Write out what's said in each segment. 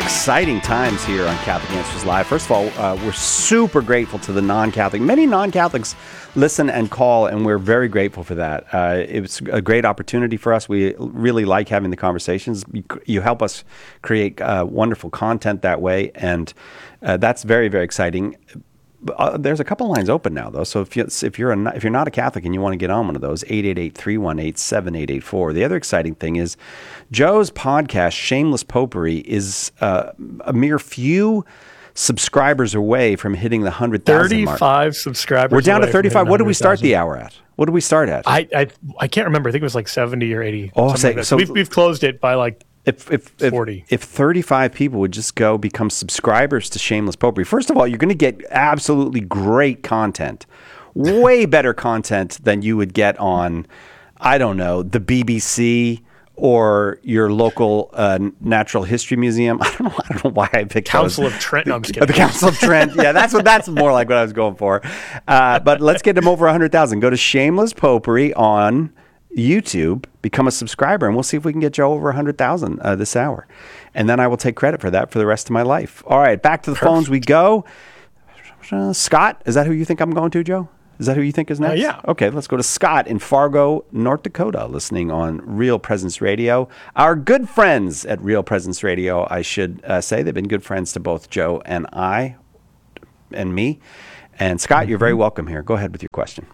Exciting times here on Catholic Answers Live. First of all, we're super grateful to the non-Catholic. Many non-Catholics listen and call, and we're very grateful for that. It's a great opportunity for us. We really like having the conversations. You help us create wonderful content that way, and that's very, very exciting. There's a couple lines open now, though. So if you're not a Catholic and you want to get on one of those, 888-318-7884. The other exciting thing is Joe's podcast, Shameless Popery, is a mere few subscribers away from hitting the 100,000 mark. 35 subscribers. We're down to 35. What did we start the hour at? What did we start at? I can't remember. I think it was like 70 or 80. Oh, so we've closed it by like If 40. If 35 people would just go become subscribers to Shameless Popery, first of all, you're going to get absolutely great content, way better content than you would get on, I don't know, the BBC or your local Natural History Museum. I don't know why I picked Council of Trent. No, I'm just kidding. The Council of Trent. Yeah, that's more like what I was going for. But let's get them over 100,000. Go to Shameless Popery on YouTube, become a subscriber, and we'll see if we can get Joe over 100,000 this hour. And then I will take credit for that for the rest of my life. All right, back to the phones we go. Scott, is that who you think I'm going to, Joe? Is that who you think is next? Yeah. Okay, let's go to Scott in Fargo, North Dakota, listening on Real Presence Radio. Our good friends at Real Presence Radio, I should say. They've been good friends to both Joe and I and me. And Scott, you're very welcome here. Go ahead with your question.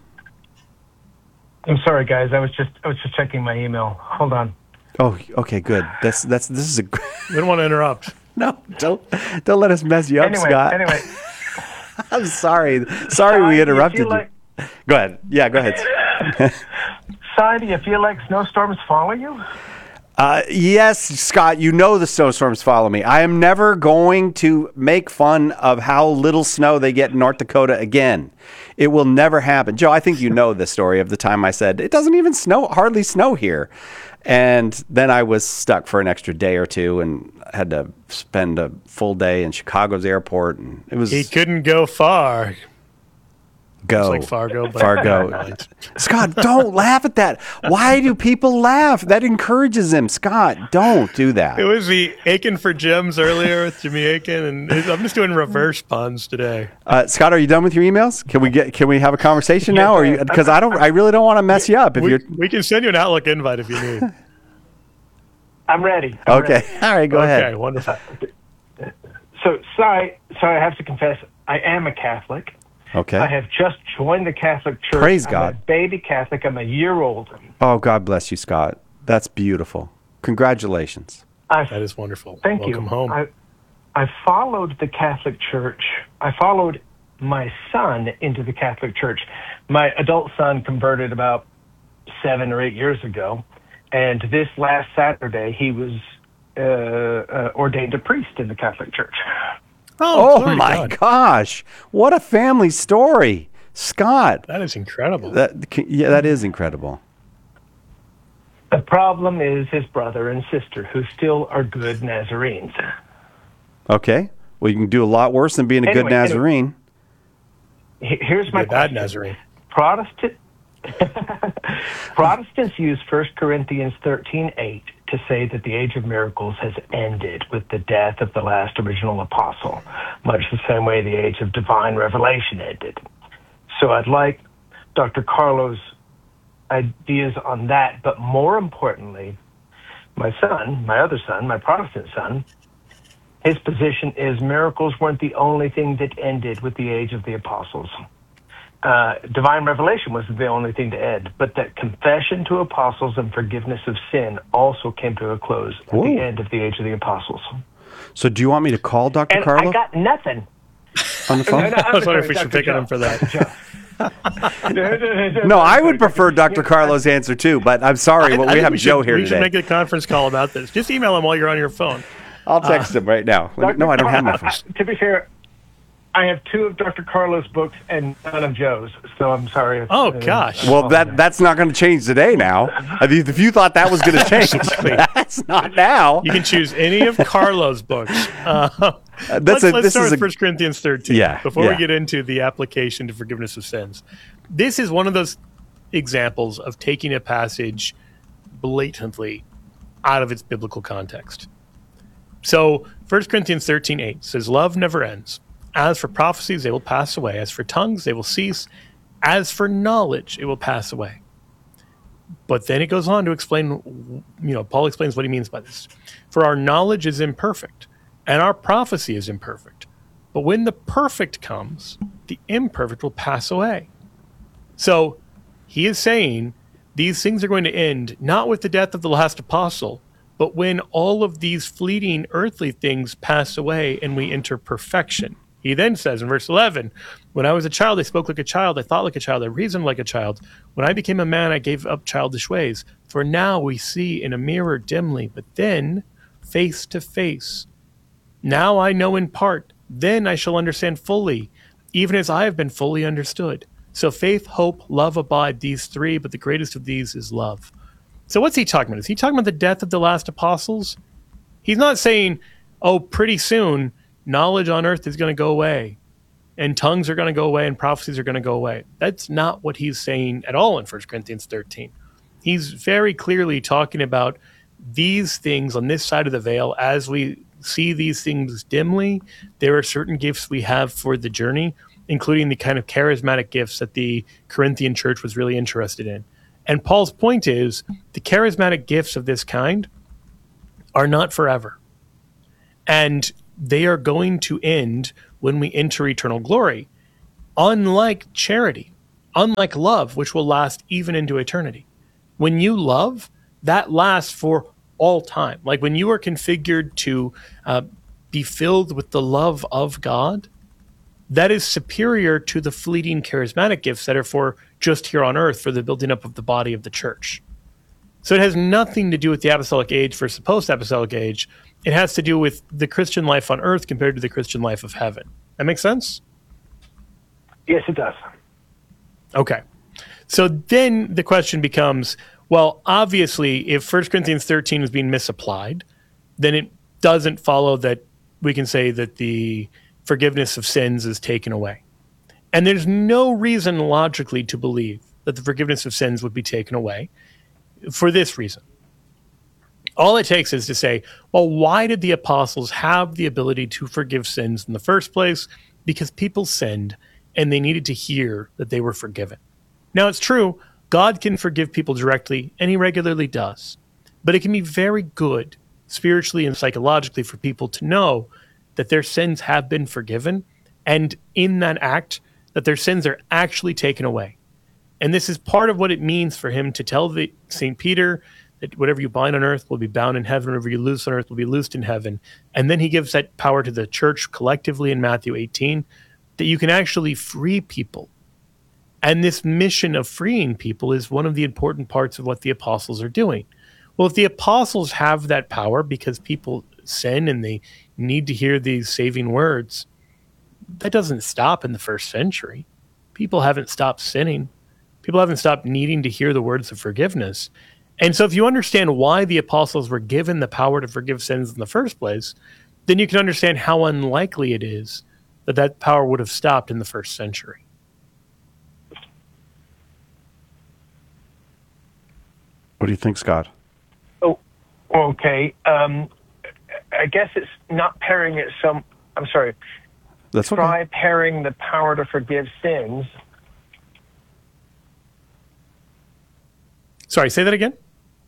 I'm sorry, guys. I was just checking my email. Hold on. Oh, okay, good. This is a. We don't want to interrupt. No, don't let us mess you up, Scott. Anyway, I'm sorry. Sorry, we interrupted you. Go ahead. Yeah, go ahead. Si, do you feel like snowstorms follow you? Yes, Scott, you know the snowstorms follow me. I am never going to make fun of how little snow they get in North Dakota again. It will never happen. Joe, I think you know the story of the time I said, it doesn't even hardly snow here. And then I was stuck for an extra day or two and had to spend a full day in Chicago's airport. And it was. He couldn't go far. Go. It's like Fargo. But Fargo. Scott, don't laugh at that. Why do people laugh? That encourages them. Scott, don't do that. It was the Aiken for Gems earlier with Jimmy Aiken, and I'm just doing reverse puns today. Scott, are you done with your emails? Can we have a conversation now? Or because I really don't want to mess you up. We can send you an Outlook invite if you need. I'm ready. Okay. All right, go ahead. Okay, wonderful. So, I have to confess, I am a Catholic. Okay. I have just joined the Catholic Church. Praise God. I'm a baby Catholic. I'm a year old. Oh, God bless you, Scott. That's beautiful. Congratulations. That is wonderful. Thank you. Welcome home. I followed the Catholic Church. I followed my son into the Catholic Church. My adult son converted about 7 or 8 years ago. And this last Saturday, he was ordained a priest in the Catholic Church. Oh my gosh. What a family story. Scott. That is incredible. That is incredible. The problem is his brother and sister, who still are good Nazarenes. Okay. Well, you can do a lot worse than being a good Nazarene. Here's my bad question. Nazarene. Protestants use 1 Corinthians 13:8 to say that the age of miracles has ended with the death of the last original apostle, much the same way the age of divine revelation ended. So I'd like Dr. Carlo's ideas on that, but more importantly, my other son, my Protestant son, his position is miracles weren't the only thing that ended with the age of the apostles. Divine revelation was the only thing to end, but that confession to apostles and forgiveness of sin also came to a close at the end of the age of the apostles. So do you want me to call Dr. Carlo? I got nothing. On the phone? I was wondering if we should pick on him for that. No, I would prefer Dr. Carlo's answer too, but I'm sorry. We have Joe here today. We should make a conference call about this. Just email him while you're on your phone. I'll text him right now. No, I don't have my phone. To be fair, I have 2 of Dr. Carlo's books and none of Joe's, so I'm sorry. Oh, gosh. Well, that's not going to change today now. If you thought that was going to change, that's not now. You can choose any of Carlo's books. Let's start with 1 Corinthians 13 before we get into the application to forgiveness of sins. This is one of those examples of taking a passage blatantly out of its biblical context. So 1 Corinthians 13:8 says, love never ends. As for prophecies, they will pass away. As for tongues, they will cease. As for knowledge, it will pass away. But then it goes on to explain, Paul explains what he means by this. For our knowledge is imperfect, and our prophecy is imperfect. But when the perfect comes, the imperfect will pass away. So he is saying these things are going to end not with the death of the last apostle, but when all of these fleeting earthly things pass away and we enter perfection. He then says in verse 11, when I was a child, I spoke like a child, I thought like a child, I reasoned like a child. When I became a man, I gave up childish ways. For now we see in a mirror dimly, but then face to face. Now I know in part, then I shall understand fully, even as I have been fully understood. So faith, hope, love abide, these three, but the greatest of these is love. So what's he talking about? Is he talking about the death of the last apostles? He's not saying, oh, pretty soon, knowledge on earth is going to go away, and tongues are going to go away, and prophecies are going to go away. That's not what he's saying at all in 1 Corinthians 13. He's very clearly talking about these things on this side of the veil. As we see these things dimly, there are certain gifts we have for the journey, including the kind of charismatic gifts that the Corinthian church was really interested in. And Paul's point is the charismatic gifts of this kind are not forever. And they are going to end when we enter eternal glory. Unlike charity, unlike love, which will last even into eternity. When you love, that lasts for all time. Like when you are configured to be filled with the love of God, that is superior to the fleeting charismatic gifts that are for just here on earth for the building up of the body of the church. So it has nothing to do with the apostolic age versus the post-apostolic age. It has to do with the Christian life on earth compared to the Christian life of heaven. That makes sense? Yes, it does. Okay. So then the question becomes, well, obviously, if 1 Corinthians 13 is being misapplied, then it doesn't follow that we can say that the forgiveness of sins is taken away. And there's no reason logically to believe that the forgiveness of sins would be taken away for this reason. All it takes is to say, well, why did the apostles have the ability to forgive sins in the first place? Because people sinned and they needed to hear that they were forgiven. Now, it's true, God can forgive people directly, and he regularly does. But it can be very good, spiritually and psychologically, for people to know that their sins have been forgiven, and in that act, that their sins are actually taken away. And this is part of what it means for him to tell St. Peter that whatever you bind on earth will be bound in heaven, whatever you loose on earth will be loosed in heaven. And then he gives that power to the church collectively in Matthew 18, that you can actually free people. And this mission of freeing people is one of the important parts of what the apostles are doing. Well, if the apostles have that power because people sin and they need to hear these saving words, that doesn't stop in the first century. People haven't stopped sinning. People haven't stopped needing to hear the words of forgiveness. And so if you understand why the apostles were given the power to forgive sins in the first place, then you can understand how unlikely it is that that power would have stopped in the first century. What do you think, Scott? Oh, okay. I guess it's not pairing it I'm sorry. That's okay. Try pairing the power to forgive sins. Sorry, say that again?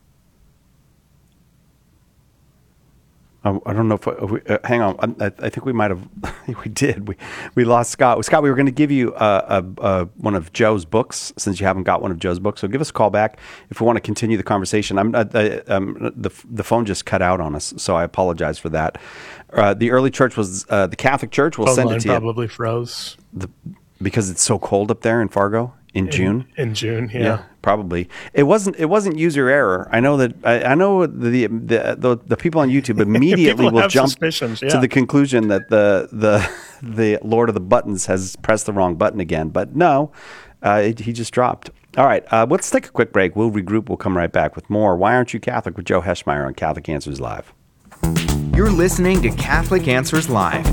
I don't know if hang on. I think we might have. We did. We lost Scott. Scott, we were going to give you one of Joe's books since you haven't got one of Joe's books. So give us a call back if we want to continue the conversation. The phone just cut out on us, so I apologize for that. The early church was the Catholic Church. We'll send it to you. Probably froze because it's so cold up there in Fargo. In June, yeah, probably. It wasn't user error. I know that. I know the people on YouTube immediately will jump to the conclusion that the Lord of the Buttons has pressed the wrong button again. But no, he just dropped. All right, let's take a quick break. We'll regroup. We'll come right back with more Why Aren't You Catholic with Joe Heschmeyer on Catholic Answers Live. You're listening to Catholic Answers Live.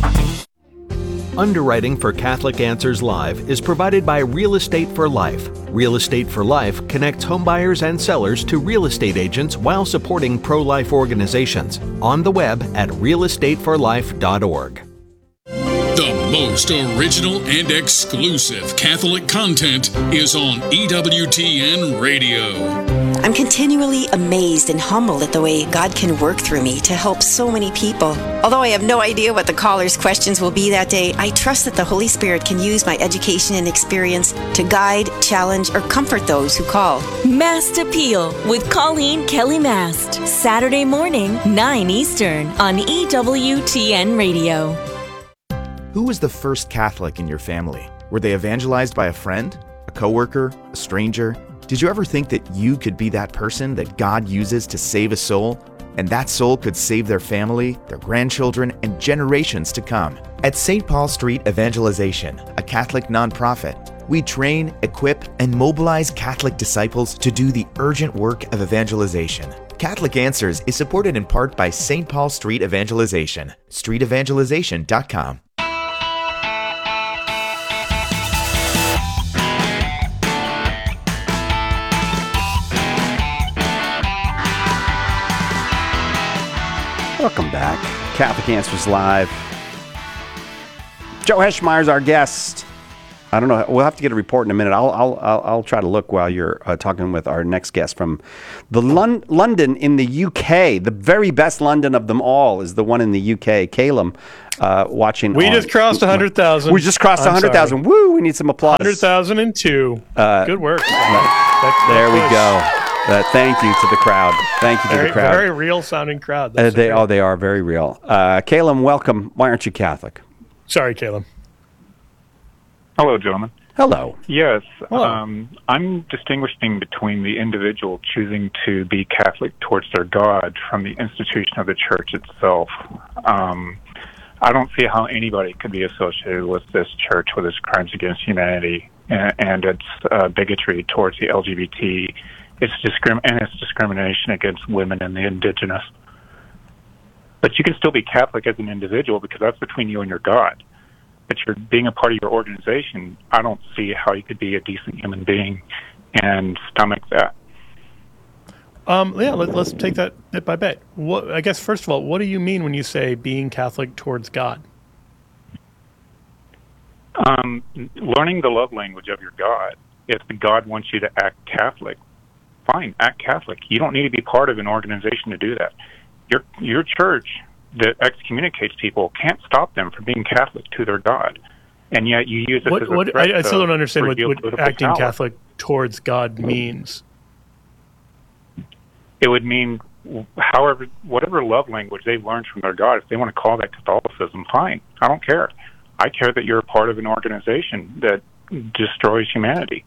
Underwriting for Catholic Answers Live is provided by Real Estate for Life, Real Estate for Life connects homebuyers and sellers to real estate agents while supporting pro-life organizations. On the web at realestateforlife.org. The most original and exclusive Catholic content is on EWTN Radio. I'm continually amazed and humbled at the way God can work through me to help so many people. Although I have no idea what the callers' questions will be that day, I trust that the Holy Spirit can use my education and experience to guide, challenge, or comfort those who call. Mast Appeal with Colleen Kelly Mast. Saturday morning, 9 Eastern on EWTN Radio. Who was the first Catholic in your family? Were they evangelized by a friend, a coworker, a stranger? Did you ever think that you could be that person that God uses to save a soul? And that soul could save their family, their grandchildren, and generations to come. At St. Paul Street Evangelization, a Catholic nonprofit, we train, equip, and mobilize Catholic disciples to do the urgent work of evangelization. Catholic Answers is supported in part by St. Paul Street Evangelization, streetevangelization.com. Welcome back. Catholic Answers Live. Joe Heschmeyer's our guest. I don't know. We'll have to get a report in a minute. I'll try to look while you're talking with our next guest from the London in the UK. The very best London of them all is the one in the UK. Calum, watching. We just crossed 100,000. We just crossed 100,000. Woo! We need some applause. 100,002. Good work. There we go. Thank you to the crowd. Thank you to the crowd. Very real sounding crowd. They are very real. Calum, welcome. Why aren't you Catholic? Sorry, Calum. Hello, gentlemen. Hello. Yes. Hello. I'm distinguishing between the individual choosing to be Catholic towards their God from the institution of the church itself. I don't see how anybody could be associated with this church with its crimes against humanity and its bigotry towards the LGBT. Its discrimination against women and the indigenous. But you can still be Catholic as an individual because that's between you and your God. But you're being a part of your organization, I don't see how you could be a decent human being and stomach that. Let's take that bit by bit. I guess, first of all, what do you mean when you say being Catholic towards God? Learning the love language of your God. If the God wants you to act Catholic, fine, act Catholic. You don't need to be part of an organization to do that. Your church that excommunicates people can't stop them from being Catholic to their God, and yet you use it as a threat. I still don't understand what acting power. Catholic towards God means. It would mean whatever love language they've learned from their God. If they want to call that Catholicism, fine. I don't care. I care that you're a part of an organization that destroys humanity.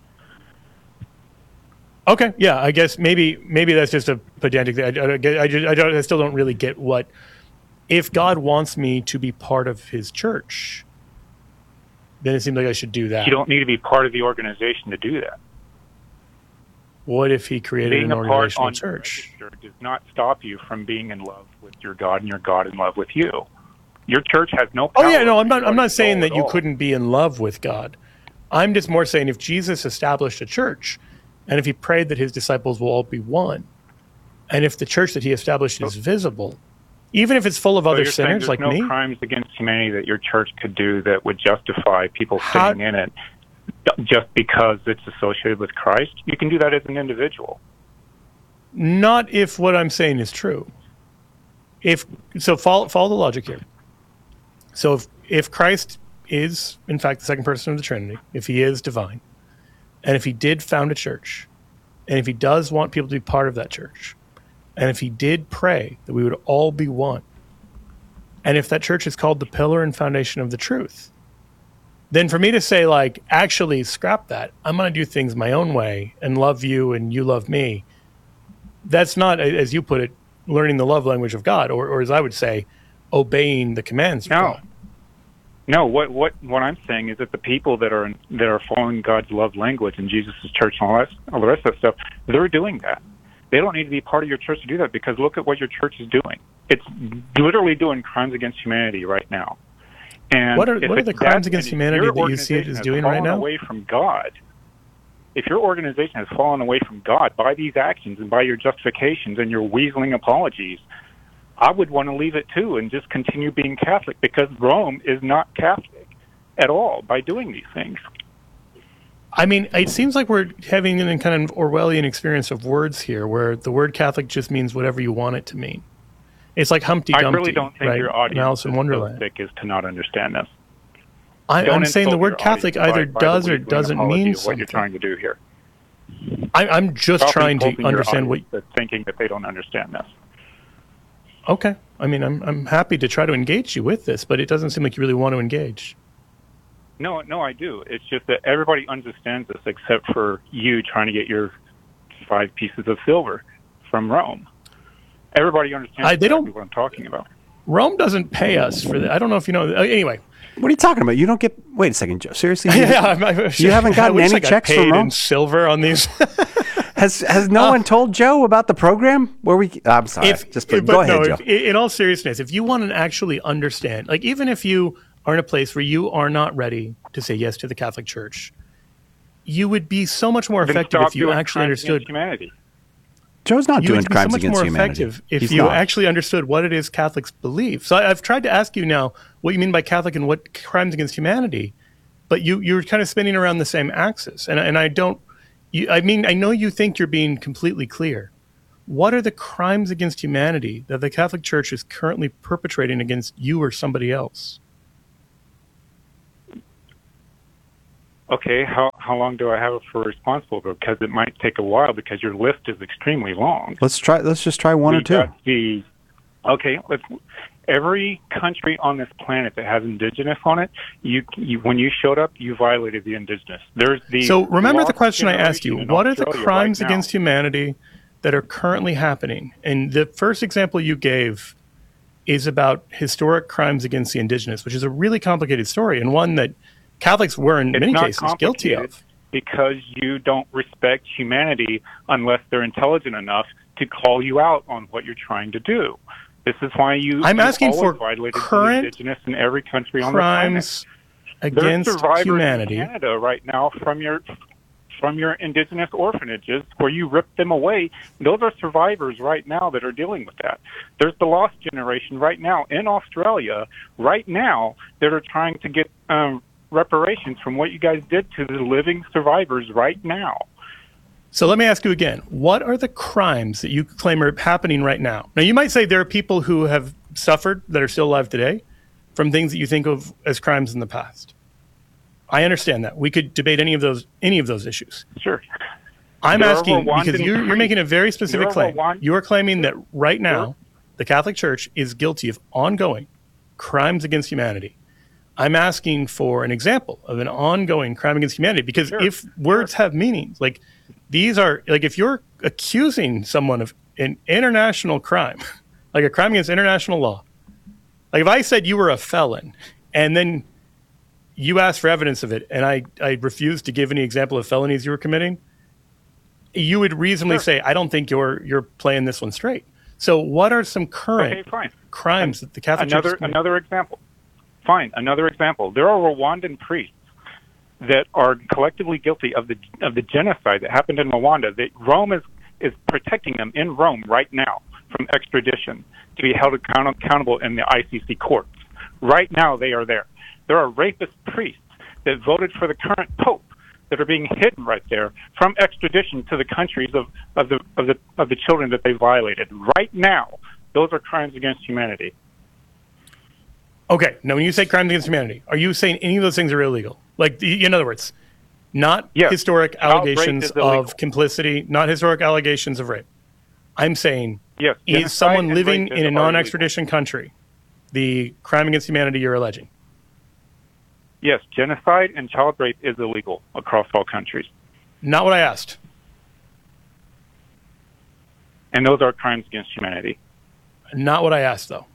Okay, yeah, I guess maybe that's just a pedantic thing. I still don't really get what, if God wants me to be part of his church, then it seems like I should do that. You don't need to be part of the organization to do that. What if he created an organizational church? Does not stop you from being in love with your God and your God in love with you. Your church has no power. Oh yeah, no, I'm not saying that you couldn't be in love with God. I'm just more saying if Jesus established a church, and if he prayed that his disciples will all be one, and if the church that he established is visible, even if it's full of other sinners like me. No crimes against humanity that your church could do that would justify people sitting in it just because it's associated with Christ. You can do that as an individual. Not if what I'm saying is true. Follow the logic here. So if Christ is, in fact, the second person of the Trinity, if he is divine, and if he did found a church, and if he does want people to be part of that church, and if he did pray that we would all be one, and if that church is called the pillar and foundation of the truth, then for me to say, like, actually scrap that, I'm going to do things my own way and love you and you love me, that's not, as you put it, learning the love language of God, or as I would say, obeying the commands of God. No, what I'm saying is that the people that are following God's love language in Jesus' church and all the rest of that stuff, they're doing that. They don't need to be part of your church to do that because look at what your church is doing. It's literally doing crimes against humanity right now. And what are the crimes against humanity that you see it is doing right now? Away from God, if your organization has fallen away from God by these actions and by your justifications and your weaseling apologies, I would want to leave it too and just continue being Catholic, because Rome is not Catholic at all by doing these things. I mean, it seems like we're having an kind of Orwellian experience of words here, where the word Catholic just means whatever you want it to mean. It's like Humpty Dumpty. I really don't think right? your audience Alice in Wonderland. so thick is to not understand this. I'm saying the word Catholic either does or doesn't mean something. What you're trying to do here. I'm just trying to understand what. Thinking that they don't understand this. Okay, I mean, I'm happy to try to engage you with this, but it doesn't seem like you really want to engage. No, I do. It's just that everybody understands this except for you trying to get your 5 pieces of silver from Rome. Everybody understands exactly what I'm talking about. Rome doesn't pay us for that. I don't know if you know. Anyway. What are you talking about? You don't get... Wait a second, Joe. Seriously? You You haven't gotten any checks from Rome? In silver on these. Has no one told Joe about the program? I'm sorry. Go ahead, Joe. In all seriousness, if you want to actually understand, like even if you are in a place where you are not ready to say yes to the Catholic Church, you would be so much more effective if you actually understood humanity. Joe's not doing crimes against humanity. You would be so much more effective if you actually understood what it is Catholics believe. So I've tried to ask you now what you mean by Catholic and what crimes against humanity, but you're kind of spinning around the same axis. And I don't. I know you think you're being completely clear. What are the crimes against humanity that the Catholic Church is currently perpetrating against you or somebody else? Okay, how long do I have for responsible? Because it might take a while because your list is extremely long. Let's just try one or two. Every country on this planet that has indigenous on it, you when you showed up, you violated the indigenous. So remember the question I asked you: what are the crimes against humanity that are currently happening? And the first example you gave is about historic crimes against the indigenous, which is a really complicated story and one that Catholics were in many cases guilty of. Because you don't respect humanity unless they're intelligent enough to call you out on what you're trying to do. This is why I'm asking for violated current indigenous in every country on crimes the planet. Against There's survivors humanity in Canada right now from your indigenous orphanages where you ripped them away. Those are survivors right now that are dealing with that. There's the lost generation right now in Australia right now that are trying to get reparations from what you guys did to the living survivors right now. So let me ask you again, what are the crimes that you claim are happening right now? Now, you might say there are people who have suffered that are still alive today from things that you think of as crimes in the past. I understand that. We could debate any of those issues. Sure. I'm asking, because you're making a very specific claim. You are claiming that right now the Catholic Church is guilty of ongoing crimes against humanity. I'm asking for an example of an ongoing crime against humanity, because if words have meanings, like these are, like if you're accusing someone of an international crime, like a crime against international law, like if I said you were a felon and then you asked for evidence of it and I refused to give any example of felonies you were committing, you would reasonably say, I don't think you're playing this one straight. So what are some current crimes that the Catholic Church is committing? Another example. Fine. Another example. There are Rwandan priests that are collectively guilty of the genocide that happened in Rwanda. That Rome is protecting them in Rome right now from extradition to be held accountable in the ICC courts. Right now, they are there. There are rapist priests that voted for the current pope that are being hidden right there from extradition to the countries of the children that they violated. Right now, those are crimes against humanity. Okay, now when you say crimes against humanity, are you saying any of those things are illegal? Like, in other words, not historic allegations of complicity, not historic allegations of rape. I'm saying, is someone living in a non-extradition country the crime against humanity you're alleging? Yes, genocide and child rape is illegal across all countries. Not what I asked. And those are crimes against humanity. Not what I asked, though.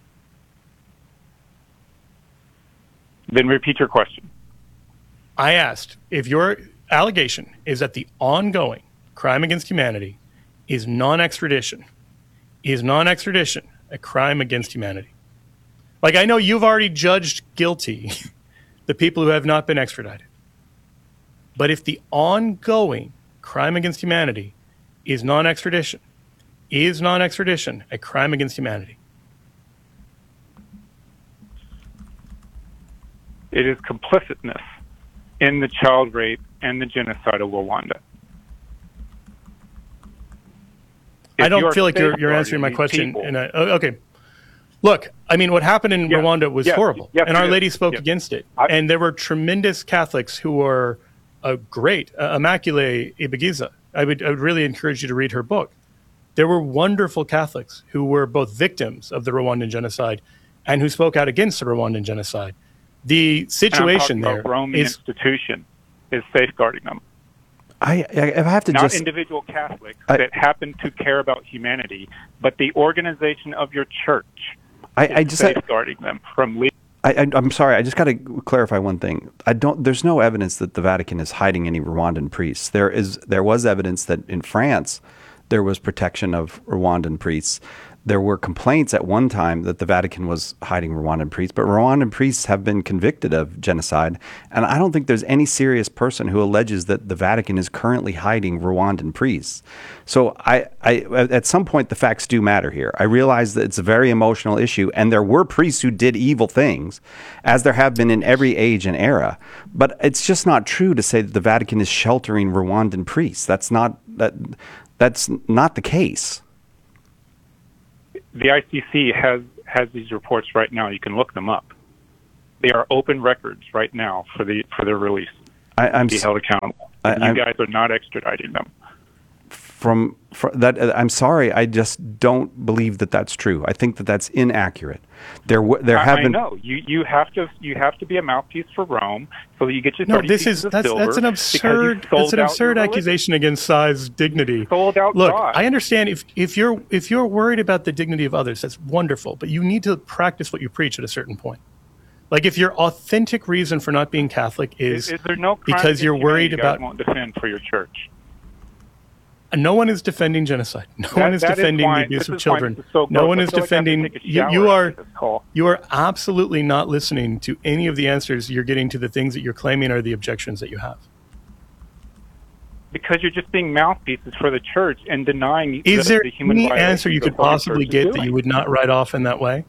Then repeat your question. I asked if your allegation is that the ongoing crime against humanity is non-extradition. Is non-extradition a crime against humanity? Like, I know you've already judged guilty the people who have not been extradited. But if the ongoing crime against humanity is non-extradition a crime against humanity? It is complicitness in the child rape and the genocide of Rwanda. I don't feel like you're answering my question. Okay. Look, I mean, what happened in Rwanda was horrible, and Our Lady spoke against it. And there were tremendous Catholics who were great. Immaculée Ibigiza. I would really encourage you to read her book. There were wonderful Catholics who were both victims of the Rwandan genocide and who spoke out against the Rwandan genocide. The situation there the Roman institution is safeguarding them. I have to not individual Catholics that happen to care about humanity, but the organization of your church is safeguarding them from. I'm sorry. I just got to clarify one thing. There's no evidence that the Vatican is hiding any Rwandan priests. There was evidence that in France there was protection of Rwandan priests. There were complaints at one time that the Vatican was hiding Rwandan priests, but Rwandan priests have been convicted of genocide, and I don't think there's any serious person who alleges that the Vatican is currently hiding Rwandan priests. So I at some point, the facts do matter here. I realize that it's a very emotional issue, and there were priests who did evil things, as there have been in every age and era, but it's just not true to say that the Vatican is sheltering Rwandan priests. That's not the case. The ICC has these reports right now. You can look them up. They are open records right now for their release. I'm be held accountable. You guys are not extraditing them. From that, I'm sorry. I just don't believe that that's true. I think that that's inaccurate. There have been. I know you have to be a mouthpiece for Rome, so that you get your. No, that's an absurd accusation against Sai's dignity. Sold out. Look, God. I understand if you're worried about the dignity of others, that's wonderful, but you need to practice what you preach at a certain point. Like if your authentic reason for not being Catholic is there no because you're worried about won't defend for your church. No one is defending genocide. No one is defending the abuse of children. No one is defending. You are absolutely not listening to any of the answers you're getting to the things that you're claiming are the objections that you have. Because you're just being mouthpieces for the church and denying. Is there any answer you could possibly get that you would not write off in that way?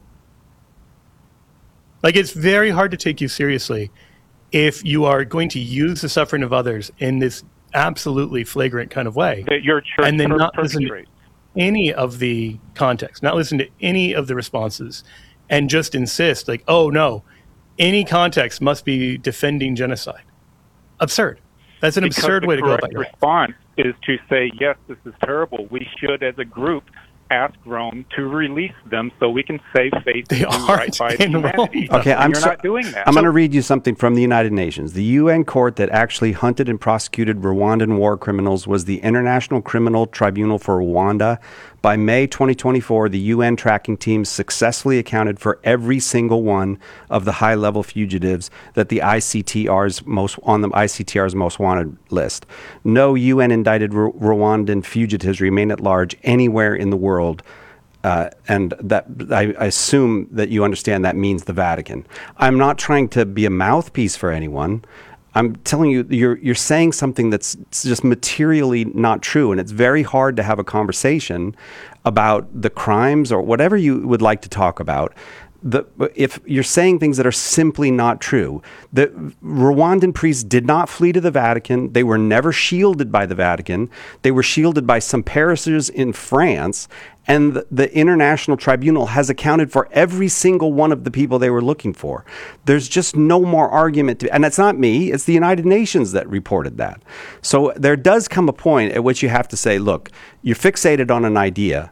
Like, it's very hard to take you seriously if you are going to use the suffering of others in this absolutely flagrant kind of way, that your church and then not listen to any of the context, not listen to any of the responses, and just insist like, oh no, any context must be defending genocide. Absurd. That's an absurd way to go about it. The correct response is to say, yes, this is terrible. We should, as a group, ask Rome to release them so we can save faith and right by humanity. Okay, you're not doing that. I'm going to read you something from the United Nations. The UN court that actually hunted and prosecuted Rwandan war criminals was the International Criminal Tribunal for Rwanda. By May 2024, the UN tracking team successfully accounted for every single one of the high-level fugitives that the ICTR's most wanted list. No UN-indicted Rwandan fugitives remain at large anywhere in the world. And that I assume that you understand that means the Vatican. I'm not trying to be a mouthpiece for anyone. I'm telling you, you're saying something that's just materially not true, and it's very hard to have a conversation about the crimes or whatever you would like to talk about. If you're saying things that are simply not true, the Rwandan priests did not flee to the Vatican. They were never shielded by the Vatican. They were shielded by some parishes in France, and the International Tribunal has accounted for every single one of the people they were looking for. There's just no more argument and it's not me, it's the United Nations that reported that. So there does come a point at which you have to say, look, you're fixated on an idea.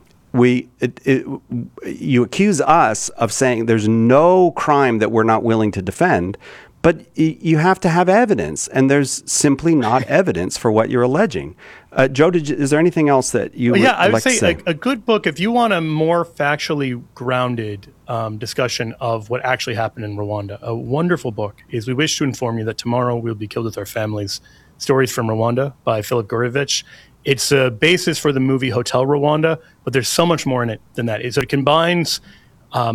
You accuse us of saying there's no crime that we're not willing to defend, but you have to have evidence, and there's simply not evidence for what you're alleging. Joe, is there anything else that you would like to say? I would say a good book, if you want a more factually grounded discussion of what actually happened in Rwanda, a wonderful book is We Wish to Inform You That Tomorrow We'll Be Killed with Our Families, Stories from Rwanda by Philip Gurevich. It's a basis for the movie Hotel Rwanda, but there's so much more in it than that. So it combines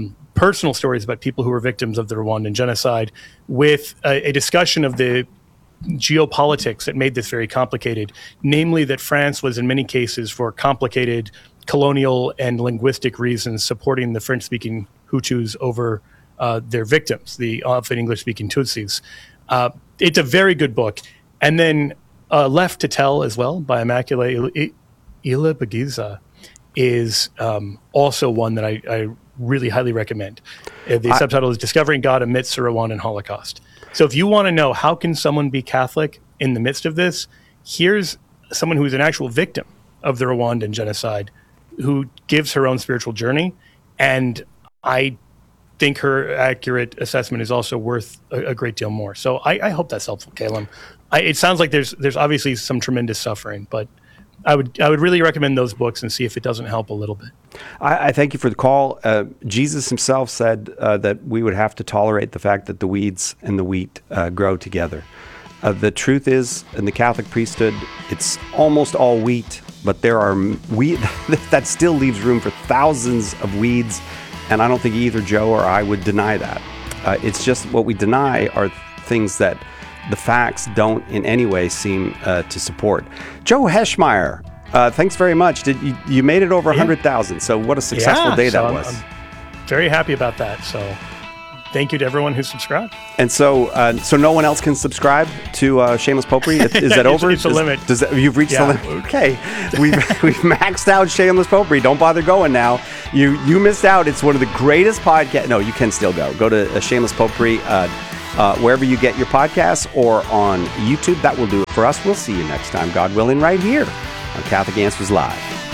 personal stories about people who were victims of the Rwandan genocide with a discussion of the geopolitics that made this very complicated, namely that France was in many cases, for complicated colonial and linguistic reasons, supporting the French-speaking Hutus over their victims, the often English-speaking Tutsis. It's a very good book. And then Left to Tell as well by Immaculée Ilibagiza is also one that I really highly recommend. The subtitle is Discovering God Amidst the Rwandan Holocaust. So if you want to know how can someone be Catholic in the midst of this, here's someone who's an actual victim of the Rwandan genocide who gives her own spiritual journey. And I think her accurate assessment is also worth a great deal more. So I hope that's helpful, Caleb. It sounds like there's obviously some tremendous suffering, but I would really recommend those books and see if it doesn't help a little bit. I thank you for the call. Jesus himself said that we would have to tolerate the fact that the weeds and the wheat grow together. The truth is, in the Catholic priesthood, it's almost all wheat, but there are that still leaves room for thousands of weeds, and I don't think either Joe or I would deny that. It's just what we deny are things that the facts don't in any way seem to support. Joe Heschmeyer, thanks very much. You made it over 100,000, so what a successful day that was. I'm very happy about that, so thank you to everyone who subscribed. And so no one else can subscribe to Shameless Potpourri? Is that over? It's a limit. You've reached the limit? Okay. We've maxed out Shameless Potpourri. Don't bother going now. You missed out. It's one of the greatest podcasts. No, you can still go. Go to Shameless Potpourri wherever you get your podcasts or on YouTube. That will do it for us. We'll see you next time, God willing, right here on Catholic Answers Live.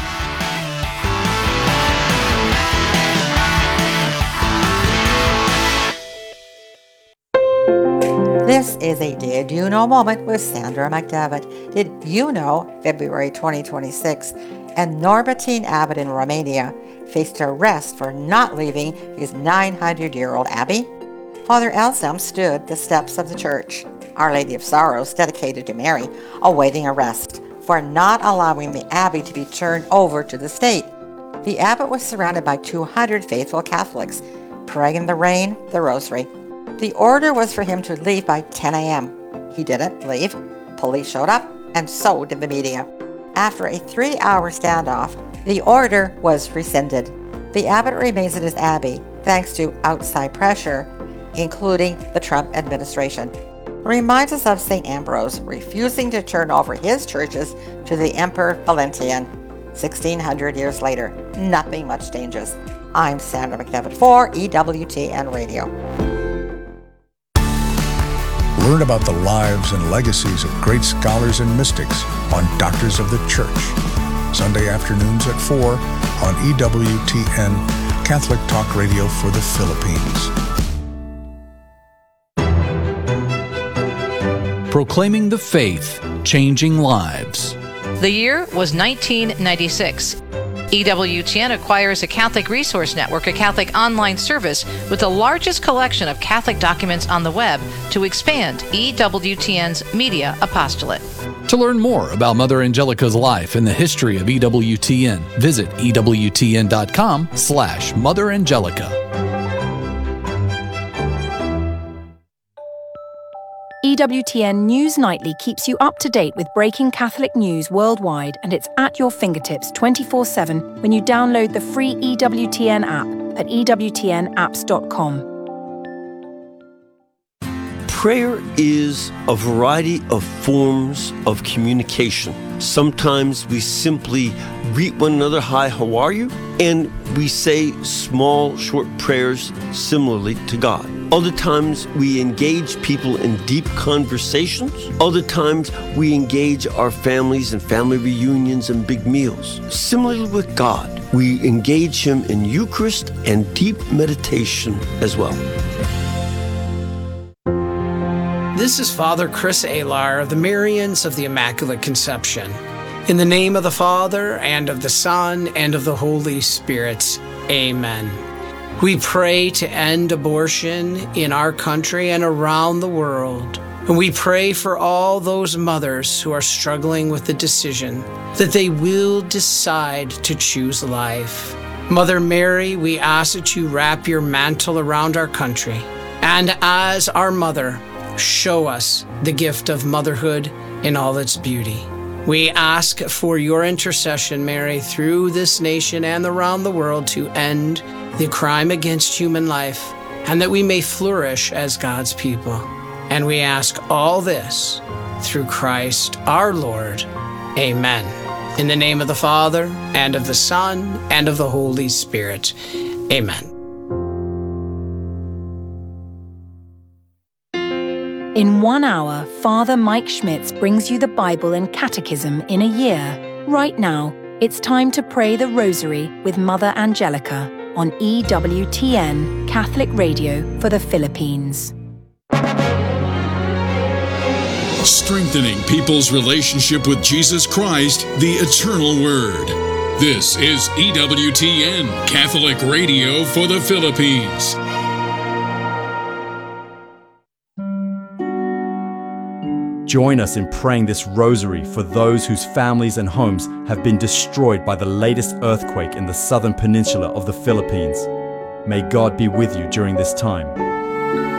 This is a Did You Know moment with Sandra McDevitt. Did you know February 2026 and Norbertine Abbot in Romania faced arrest for not leaving his 900-year-old abbey? Father Elsam stood the steps of the church, Our Lady of Sorrows, dedicated to Mary, awaiting arrest for not allowing the abbey to be turned over to the state. The abbot was surrounded by 200 faithful Catholics, praying in the rain, the rosary. The order was for him to leave by 10 a.m. He didn't leave. Police showed up, and so did the media. After a 3-hour standoff, the order was rescinded. The abbot remains in his abbey thanks to outside pressure, including the Trump administration. Reminds us of St. Ambrose refusing to turn over his churches to the Emperor Valentinian. 1,600 years later, nothing much changes. I'm Sandra McDevitt for EWTN Radio. Learn about the lives and legacies of great scholars and mystics on Doctors of the Church. Sunday afternoons at 4 on EWTN, Catholic Talk Radio for the Philippines. Proclaiming the faith, changing lives. The year was 1996. EWTN acquires a Catholic Resource Network, a Catholic online service with the largest collection of Catholic documents on the web to expand EWTN's media apostolate. To learn more about Mother Angelica's life and the history of EWTN, visit EWTN.com/Mother Angelica. EWTN News Nightly keeps you up to date with breaking Catholic news worldwide, and it's at your fingertips 24/7 when you download the free EWTN app at EWTNapps.com. Prayer is a variety of forms of communication. Sometimes we simply greet one another, "Hi, how are you?" And we say small, short prayers similarly to God. Other times we engage people in deep conversations. Other times we engage our families in family reunions and big meals. Similarly with God, we engage Him in Eucharist and deep meditation as well. This is Father Chris Alar of the Marians of the Immaculate Conception. In the name of the Father, and of the Son, and of the Holy Spirit. Amen. We pray to end abortion in our country and around the world. And we pray for all those mothers who are struggling with the decision that they will decide to choose life. Mother Mary, we ask that you wrap your mantle around our country. And as our mother, show us the gift of motherhood in all its beauty. We ask for your intercession, Mary, through this nation and around the world to end the crime against human life, and that we may flourish as God's people. And we ask all this through Christ our Lord. Amen. In the name of the Father, and of the Son, and of the Holy Spirit. Amen. In 1 hour, Father Mike Schmitz brings you the Bible and Catechism in a year. Right now, it's time to pray the Rosary with Mother Angelica on EWTN Catholic Radio for the Philippines. Strengthening people's relationship with Jesus Christ, the Eternal Word. This is EWTN Catholic Radio for the Philippines. Join us in praying this rosary for those whose families and homes have been destroyed by the latest earthquake in the southern peninsula of the Philippines. May God be with you during this time.